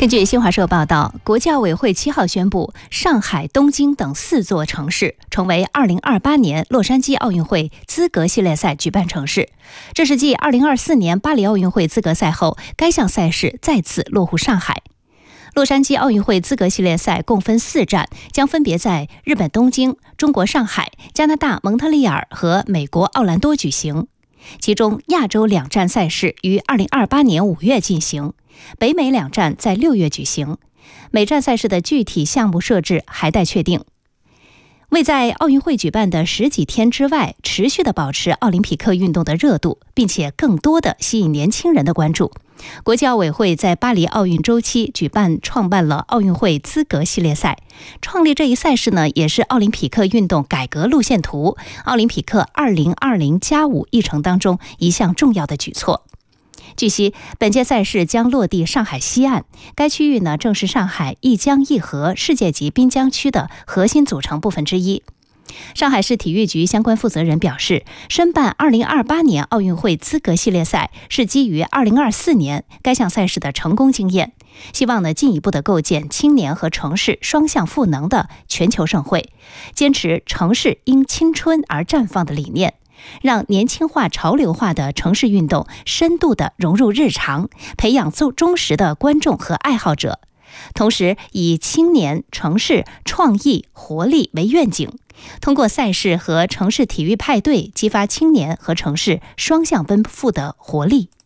根据新华社报道，国际奥委会7号宣布，上海、东京等4座城市成为2028年洛杉矶奥运会资格系列赛举办城市。这是继2024年巴黎奥运会资格赛后，该项赛事再次落户上海。洛杉矶奥运会资格系列赛共分4站，将分别在日本东京、中国上海、加拿大蒙特利尔和美国奥兰多举行。其中亚洲2站赛事于2028年5月进行，北美2站在6月举行。每站赛事的具体项目设置还待确定。为在奥运会举办的10几天之外持续地保持奥林匹克运动的热度，并且更多地吸引年轻人的关注，国际奥委会在巴黎奥运周期创办了奥运会资格系列赛。创立这一赛事呢，也是奥林匹克运动改革路线图奥林匹克2020+5议程当中一项重要的举措。据悉，本届赛事将落地上海西岸，该区域呢正是上海一江一河世界级滨江区的核心组成部分之一。上海市体育局相关负责人表示，申办2028年奥运会资格系列赛是基于2024年该项赛事的成功经验，希望呢进一步的构建青年和城市双向赋能的全球盛会，坚持城市因青春而绽放的理念，让年轻化、潮流化的城市运动深度地融入日常，培养忠实的观众和爱好者。同时以青年、城市、创意、活力为愿景，通过赛事和城市体育派对激发青年和城市双向奔赴的活力。